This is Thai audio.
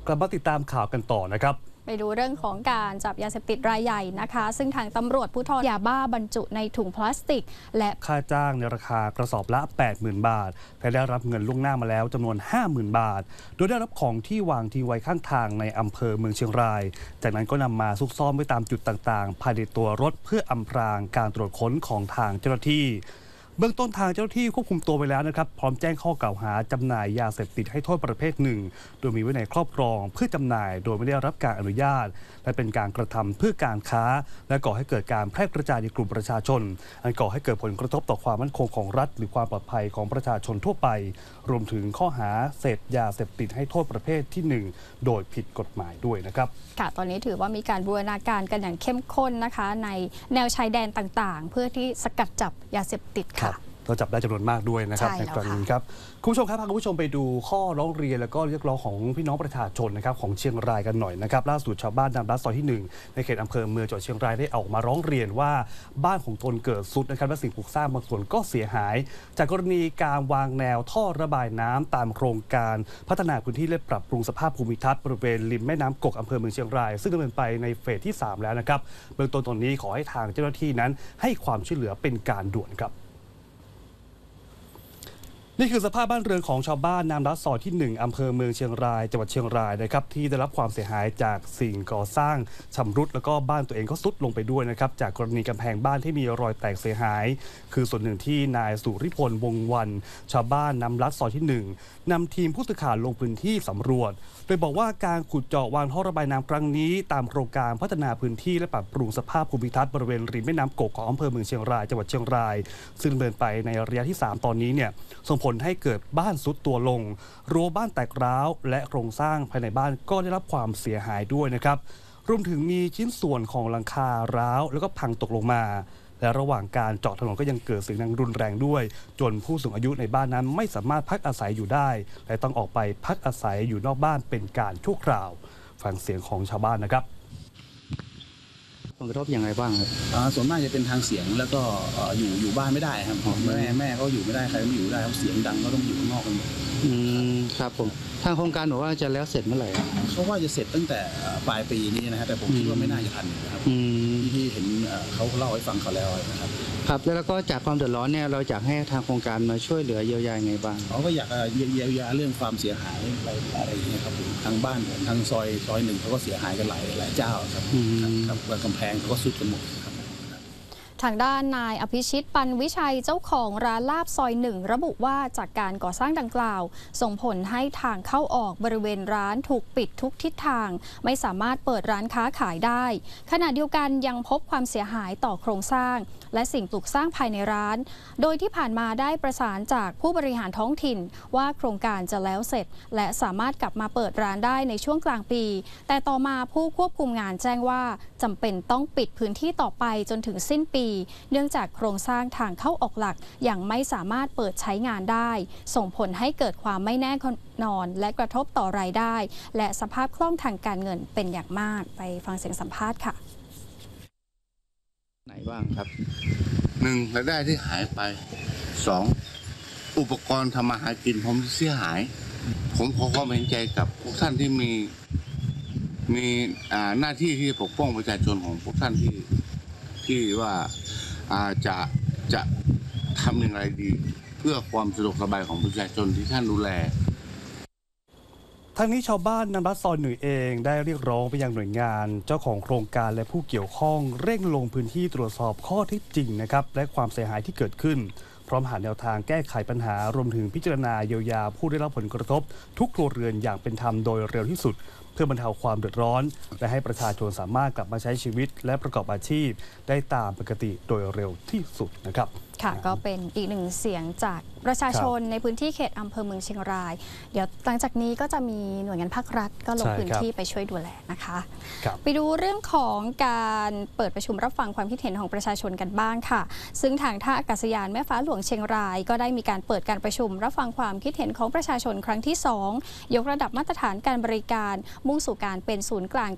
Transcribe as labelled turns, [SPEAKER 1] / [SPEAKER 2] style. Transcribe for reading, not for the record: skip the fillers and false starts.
[SPEAKER 1] กลับมาติดตามข่าวกันต่อนะครับ
[SPEAKER 2] ไปดูเรื่องของการจับยาเสพติดรายใหญ่นะคะซึ่งทางตำรวจภูธรยาบ้าบรรจุในถุงพลาสติกและ
[SPEAKER 1] ค่าจ้างในราคากระสอบละ 80,000 บาทและได้รับเงินล่วงหน้ามาแล้วจำนวน 50,000 บาทโดยได้รับของที่วางทิ้งไว้ข้างทางในอำเภอเมืองเชียงรายจากนั้นก็นำมาซุกซ่อนไว้ตามจุดต่างๆภายในตัวรถเพื่ออำพรางการตรวจค้นของทางเจ้าหน้าที่เบื้องต้นทางเจ้าหน้าที่ควบคุมตัวไปแล้วนะครับพร้อมแจ้งข้อกล่าวหาจำหน่ายยาเสพติดให้โทษประเภทหนึ่งโดยมีไว้ในครอบครองเพื่อจำหน่ายโดยไม่ได้รับการอนุญาตและเป็นการกระทำเพื่อการค้าและก่อให้เกิดการแพร่กระจายในกลุ่มประชาชนอันก่อให้เกิดผลกระทบต่อความมั่นคงของรัฐหรือความปลอดภัยของประชาชนทั่วไปรวมถึงข้อหาเสพยาเสพติดให้โทษประเภทที่1โดยผิดกฎหมายด้วยนะครับ
[SPEAKER 2] ค่ะตอนนี้ถือว่ามีการบูรณาการกันอย่างเข้มข้นนะคะในแนวชายแดนต่างๆเพื่อที่สกัดจับยาเสพติดค่ะ
[SPEAKER 1] เราจับได้จำนวนมากด้วยนะครับในครั้งนี้ครับคุณผู้ชมครับพาคุณผู้ชมไปดูข้อร้องเรียนและก็เรียกร้องของพี่น้องประชาชนนะครับของเชียงรายกันหน่อยนะครับล่าสุดชาวบ้านนำรัฐซอยที่1ในเขตอำเภอเมืองจังหวัดเชียงรายได้ออกมาร้องเรียนว่าบ้านของตนเกิดซุดนะครับและสิ่งปลูกสร้างบางส่วนก็เสียหายจากกรณีการวางแนวท่อระบายน้ำตามโครงการพัฒนาพื้นที่และปรับปรุงสภาพภูมิทัศน์บริเวณริมแม่น้ำกกอำเภอเมืองเชียงรายซึ่งดำเนินไปในเฟสที่3แล้วนะครับเบื้องต้นตอนนี้ขอให้ทางเจ้าหน้าที่นั้นให้ความช่วยเหลือเป็นการด่วนครับนี่คือสภาพบ้านเรือนของชาวบ้านนามรัฐซอยที่1อำเภอเมืองเชียงรายจังหวัดเชียงรายนะครับที่ได้รับความเสียหายจากสิ่งก่อสร้างชำรุดแล้วก็บ้านตัวเองก็ทรุดลงไปด้วยนะครับจากกรณีกำแพงบ้านที่มีรอยแตกเสียหายคือส่วนหนึ่งที่นายสุริพลวงวันชาวบ้านนามรัฐซอยที่1นำทีมผู้สื่อข่าวลงพื้นที่สำรวจโดยบอกว่าการขุดเจาะวางท่อระบายน้ำครั้งนี้ตามโครงการพัฒนาพื้นที่และปรับปรุงสภาพภูมิทัศน์บริเวณริมแม่น้ำกกของอำเภอเมืองเชียงรายจังหวัดเชียงรายซึ่งดำเนินไปในระยะที่3ตอนนี้เนี่ยส่งผลให้เกิดบ้านทรุดตัวลงรั้วบ้านแตกร้าวและโครงสร้างภายในบ้านก็ได้รับความเสียหายด้วยนะครับรวมถึงมีชิ้นส่วนของหลังคาร้าวแล้วก็พังตกลงมาและระหว่างการเจาะถนนก็ยังเกิดเสียงดังรุนแรงด้วยจนผู้สูงอายุในบ้านนั้นไม่สามารถพักอาศัยอยู่ได้และต้องออกไปพักอาศัยอยู่นอกบ้านเป็นการชั่วคราวฟังเสียงของชาวบ้านนะครับ
[SPEAKER 3] ผลกระทบอย่างไรบ้างครับ
[SPEAKER 4] ส่วนมากจะเป็นทางเสียงแล้วก็อยู่บ้านไม่ได้ครับแม่ก็อยู่ไม่ได้ใครไม่อยู่ได้ครับเสียงดังก็ต้องอยู่ข้างนอกกันหมด
[SPEAKER 3] ครับผมทางโครงการบอกว่าจะแล้วเสร็จเมื่อไหร่
[SPEAKER 4] เขาว่าจะเสร็จตั้งแต่ปลายปีนี้นะฮะแต่ผมคิดว่าไม่น่าจะทันนะครับที่เห็นเขาเล่าให้ฟังเขาแล้วนะครับ
[SPEAKER 3] ครับแล้วก็จากความเดือดร้อนเนี่ยเราอยากให้ทางโครงการมาช่วยเหลือเยียวยาไงบ้าง
[SPEAKER 4] เขาก็อยากเยียวยาเรื่องความเสียหายอะไรอย่างเงี้ยครับทางบ้านทางซอย1เขาก็เสียหายกันหลายเจ้าครับกำแพงเขาก็สุดกันหมด
[SPEAKER 2] ทางด้านนายอภิชิตปันวิชัยเจ้าของร้านลาบซอย1ระบุว่าจากการก่อสร้างดังกล่าวส่งผลให้ทางเข้าออกบริเวณร้านถูกปิดทุกทิศทางไม่สามารถเปิดร้านค้าขายได้ขณะเดียวกันยังพบความเสียหายต่อโครงสร้างและสิ่งปลูกสร้างภายในร้านโดยที่ผ่านมาได้ประสานจากผู้บริหารท้องถิ่นว่าโครงการจะแล้วเสร็จและสามารถกลับมาเปิดร้านได้ในช่วงกลางปีแต่ต่อมาผู้ควบคุมงานแจ้งว่าจำเป็นต้องปิดพื้นที่ต่อไปจนถึงสิ้นปีเนื่องจากโครงสร้างทางเข้าออกหลักยังไม่สามารถเปิดใช้งานได้ส่งผลให้เกิดความไม่แน่นอนและกระทบต่อรายได้และสภาพคล่องทางการเงินเป็นอย่างมากไปฟังเสียงสัมภาษณ์ค่ะ
[SPEAKER 3] ไหนบ้างครับ
[SPEAKER 5] 1รายได้ที่หายไป2อุปกรณ์ทำมาหากินผมเสียหายผมขอความเห็นใจกับพวกท่านที่มีหน้าที่ที่ปกป้องประชาชนของพวกท่านที่ว่าจะทำอย่างไรดีเพื่อความสะดวกสบายของประชาชนที่ท่านดูแล
[SPEAKER 1] ทางนี้ชาวบ้านนำรัฐซอย1เองได้เรียกร้องไปยังหน่วยงานเจ้าของโครงการและผู้เกี่ยวข้องเร่งลงพื้นที่ตรวจสอบข้อเท็จจริงนะครับและความเสียหายที่เกิดขึ้นพร้อมหาแนวทางแก้ไขปัญหารวมถึงพิจารณาเยียวยาผู้ได้รับผลกระทบทุกครัวเรือนอย่างเป็นธรรมโดยเร็วที่สุดเพื่อบรรเทาความเดือดร้อนและให้ประชาชนสามารถกลับมาใช้ชีวิตและประกอบอาชีพได้ตามปกติโดยเร็วที่สุดนะครับ
[SPEAKER 2] ค่ะก็เป็นอีกหนึ่งเสียงจากประชาชนในพื้นที่เขตอำเภอเมืองเชียงรายเดี๋ยวหลังจากนี้ก็จะมีหน่วยงานภาครัฐก็ลงพื้นที่ไปช่วยดูแลนะคะไปดูเรื่องของการเปิดประชุมรับฟังความคิดเห็นของประชาชนกันบ้างค่ะซึ่งทางท่าอากาศยานแม่ฟ้าหลวงเชียงรายก็ได้มีการเปิดการประชุมรับฟังความคิดเห็นของประชาชนครั้งที่2ยกระดับมาตรฐานการบริการมุ่งสู่การเป็นศูนย์กลาง